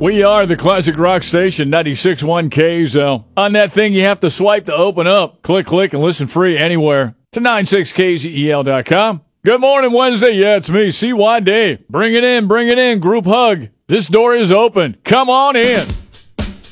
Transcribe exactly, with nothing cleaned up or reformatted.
We are the classic rock station, ninety-six point one K Z L. On that thing you have to swipe to open up. Click, click, and listen free anywhere to ninety-six K Z E L dot com. Good morning, Wednesday. Yeah, it's me, C Y D. Bring it in, bring it in, group hug. This door is open. Come on in.